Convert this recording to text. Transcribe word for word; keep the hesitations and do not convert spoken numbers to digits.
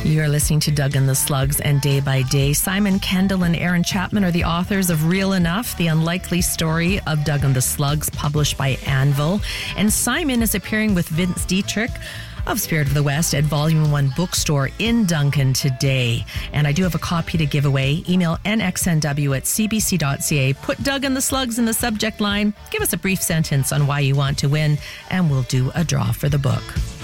You are listening to Doug and the Slugs and Day by Day. Simon Kendall and Aaron Chapman are the authors of Real Enough, the unlikely story of Doug and the Slugs, published by Anvil. And Simon is appearing with Vince Dietrich of Spirit of the West at Volume one Bookstore in Duncan today. And I do have a copy to give away. Email n x n w at c b c dot c a. Put Doug and the Slugs in the subject line. Give us a brief sentence on why you want to win, and we'll do a draw for the book.